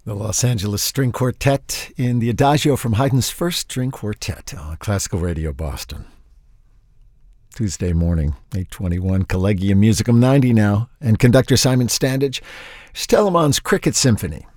The Los Angeles String Quartet in the Adagio from Haydn's first string quartet on Classical Radio Boston. Tuesday morning, 8:21, Collegium Musicum 90 now, and conductor Simon Standage, Teleman's Cricket Symphony.